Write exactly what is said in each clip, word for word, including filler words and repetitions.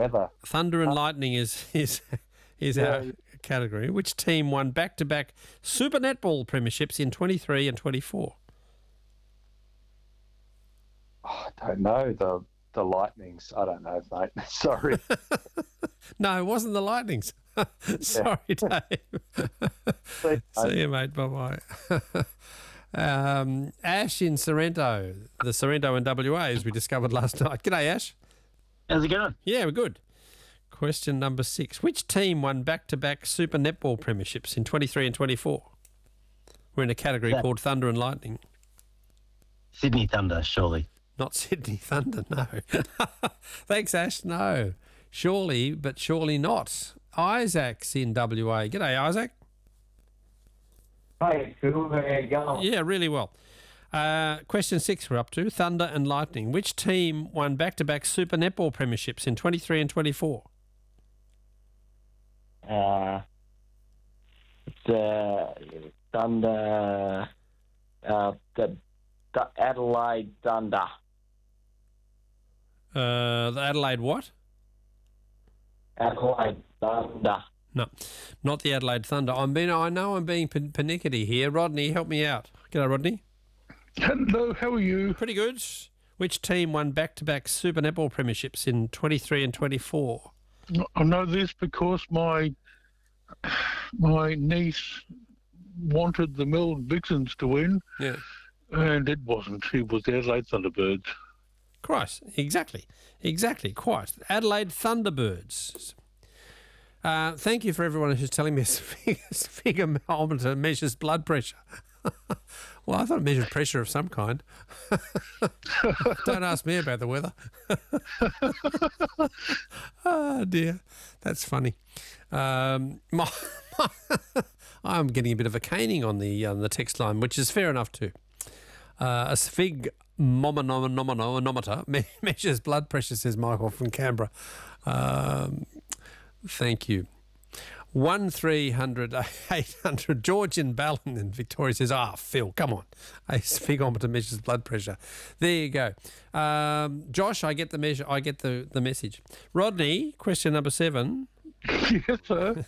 weather. Thunder and lightning is is is Yeah. our category. Which team won back-to-back Super Netball premierships in twenty-three and twenty-four? Oh, I don't know. The the Lightnings. I don't know, mate. Sorry. No, it wasn't the Lightnings. Sorry, Dave. See, See you, mate. Bye-bye. um, Ash in Sorrento. The Sorrento in W A, as we discovered last night. G'day, Ash. How's it going? Yeah, we're good. Question number six. Which team won back-to-back Super Netball premierships in twenty-three and twenty-four? We're in a category Yeah. called Thunder and Lightning. Sydney Thunder, surely. Not Sydney Thunder, no. Thanks, Ash. No. Surely, but surely not. Isaac's in W A. G'day, Isaac. Hey, Phil, how you going? Yeah, really well. Uh, question six we're up to. Thunder and Lightning. Which team won back-to-back Super Netball premierships in twenty-three and twenty-four? Uh, it's uh, Thunder, uh, the, the Adelaide Thunder. Uh, the Adelaide what? Adelaide Thunder. No, not the Adelaide Thunder. I'm being, I know I'm being pan- panicky here. Rodney, help me out. G'day, Rodney. Hello, how are you? Pretty good. Which team won back-to-back Super Netball premierships in twenty-three and twenty-four? I know this because my my niece wanted the Melbourne Vixens to win, Yeah. and it wasn't. It was the Adelaide Thunderbirds. Christ, exactly, exactly, quite. Adelaide Thunderbirds. Uh, thank you for everyone who's telling me a sphygmomanometer measures blood pressure. Well, I thought it measured pressure of some kind. Don't ask me about the weather. Oh, dear. That's funny. Um, my, my I'm getting a bit of a caning on the, on the text line, which is fair enough too. Uh, a sphygmomanometer me- measures blood pressure, says Michael from Canberra. Um, thank you. One three hundred eight hundred. George in Ballon in Victoria says, ah, Phil, come on. A sphigometer measures blood pressure. There you go. Um, Josh, I get the measure. I get the, the message. Rodney, question number seven. Yes, sir.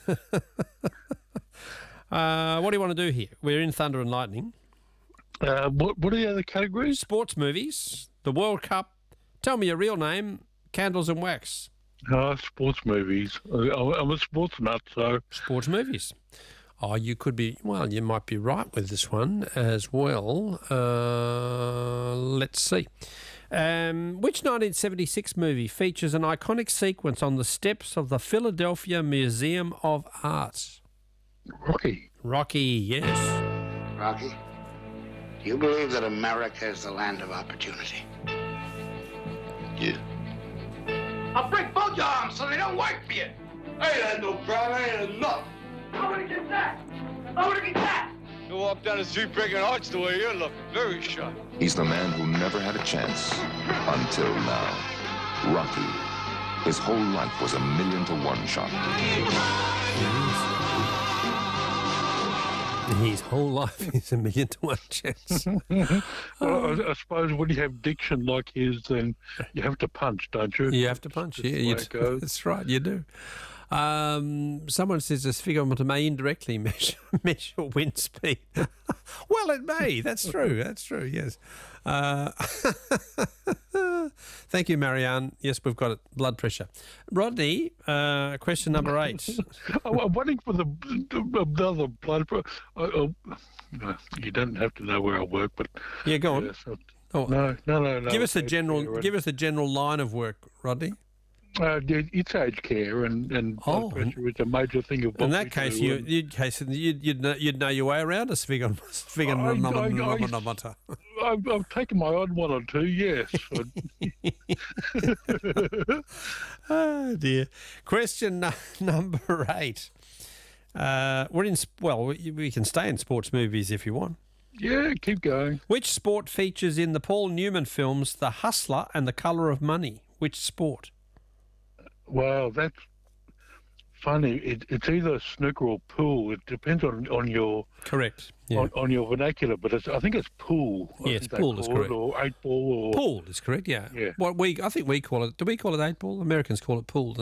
Uh, what do you want to do here? We're in Thunder and Lightning. Uh, what, what are the other categories? Sports movies, the World Cup. Tell me your real name, Candles and Wax. Uh, sports movies. I- I'm a sports nut, so Sports movies. Oh, you could be, well, you might be right with this one as well. Uh, let's see. Um, which nineteen seventy-six movie features an iconic sequence on the steps of the Philadelphia Museum of Art? Rocky. Rocky, yes. Rocky, do you believe that America is the land of opportunity? Yeah. I'll break both your arms so they don't work for you. I ain't had no problem. I ain't enough. I'm gonna get that. I'm gonna get that. You walk down the street breaking hearts the way you're looking. Very sharp. He's the man who never had a chance until now. Rocky. His whole life was a million to one shot. His whole life is a million to one chance. Well, I, I suppose when you have diction like his, then you have to punch, don't you? You have to punch, That's yeah. the You way it do. goes. That's right, you do. Um, someone says a sphigometer may indirectly measure, measure wind speed. Well, it may. That's true. That's true, yes. Uh, thank you, Marianne. Yes, we've got it. Blood pressure. Rodney, uh, question number eight. I'm I'm waiting for the, the, the other blood. pro- Uh, uh, you don't have to know where I work, but Yeah, go on. yes, uh, Oh, no, no, no, no. give us a it's general. aged care Give us a general line of work, Rodney. and- Uh, it- it's aged care, and and Oh, blood pressure is a major thing of what In we that case, do, you and you'd case you'd you'd know, you'd know your way around a sphygom- sphygmomanometer. I've, I've taken my odd one or two. Yes. Oh dear. Question n- number eight. Uh, we're in. sp- Well, we, we can stay in sports movies if you want. Yeah, keep going. Which sport features in the Paul Newman films The Hustler and The Colour of Money? Which sport? Wow, that's funny. It, it's either snooker or pool. It depends on, on your Correct. Yeah. on, on your vernacular, but it's, I think it's pool. I Yes, think they pool is call it, correct. Or eight ball, or Pool is correct. Yeah. Yeah. What we I think we call it. Do we call it eight ball? Americans call it pool.